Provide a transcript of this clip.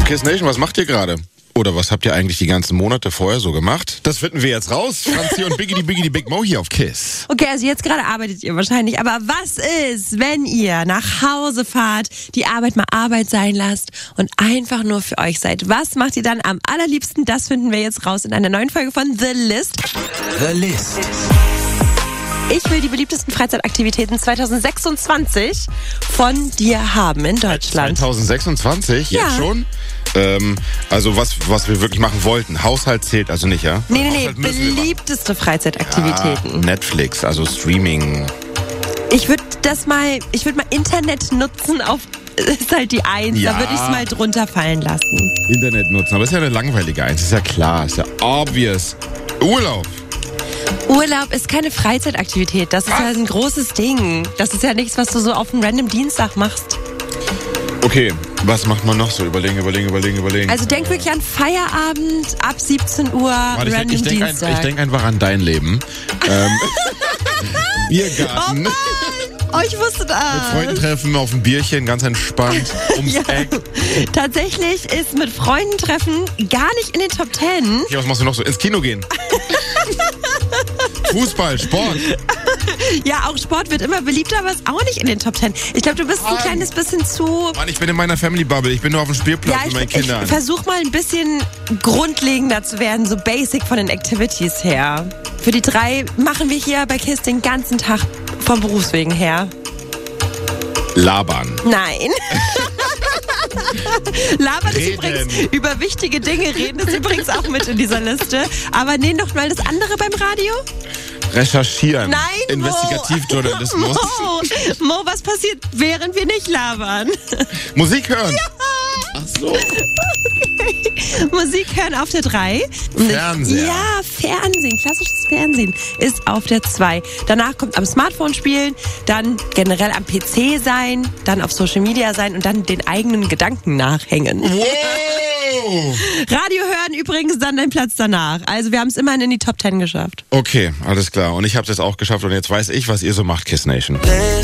Kiss Nation, was macht ihr gerade? Oder was habt ihr eigentlich die ganzen Monate vorher so gemacht? Das finden wir jetzt raus. Franzi und Biggie die Big Mo hier auf Kiss. Okay, also jetzt gerade arbeitet ihr wahrscheinlich. Aber was ist, wenn ihr nach Hause fahrt, die Arbeit mal Arbeit sein lasst und einfach nur für euch seid? Was macht ihr dann am allerliebsten? Das finden wir jetzt raus in einer neuen Folge von The List. The List. Ich will die beliebtesten Freizeitaktivitäten 2026 von dir haben in Deutschland. 2026? Jetzt Ja. schon? Also was wir wirklich machen wollten. Haushalt zählt also nicht, ja? Nee, Haushalt müssen wir machen. beliebteste Freizeitaktivitäten. Netflix, also Streaming. Ich würde mal Internet nutzen ist halt die Eins. Ja. Da würde ich es mal drunter fallen lassen. Internet nutzen. Aber das ist ja eine langweilige Eins. Ist ja klar, ist ja obvious. Urlaub. Urlaub ist keine Freizeitaktivität. Das ist ja ein großes Ding. Das ist ja nichts, was du so auf einem random Dienstag machst. Okay, was macht man noch so? Überlegen. Also denk wirklich an Feierabend ab 17 Uhr, Warte, random ich Dienstag. denk einfach an dein Leben. Biergarten. Oh, ich wusste das. Mit Freunden treffen, auf ein Bierchen, ganz entspannt, ums Eck. Tatsächlich ist mit Freunden treffen gar nicht in den Top 10. Okay, was machst du noch so? Ins Kino gehen. Fußball, Sport. Ja, auch Sport wird immer beliebter, aber ist auch nicht in den Top 10. Ich glaube, du bist ein kleines bisschen zu... Mann, ich bin in meiner Family Bubble. Ich bin nur auf dem Spielplatz mit meinen ich Kindern. versuche mal ein bisschen grundlegender zu werden, so basic von den Activities her. Für die 3 machen wir hier bei KISS den ganzen Tag vom Berufswegen her. Labern. Nein. Labern ist Reden. übrigens über wichtige Dinge. Reden ist übrigens auch mit in dieser Liste. Aber nehmen doch mal das andere beim Radio. Recherchieren. Nein, Investigativjournalismus. Mo, was passiert, während wir nicht labern? Musik hören. Ja. Ach so. Musik hören auf der 3. Fernseher. Ja, Fernsehen, klassisches Fernsehen ist auf der 2. Danach kommt am Smartphone spielen, dann generell am PC sein, dann auf Social Media sein und dann den eigenen Gedanken nachhängen. Wow. Radio hören übrigens dann dein Platz danach. Also wir haben es immerhin in die Top 10 geschafft. Okay, alles klar. Und ich habe es jetzt auch geschafft und jetzt weiß ich, was ihr so macht, Kiss Nation.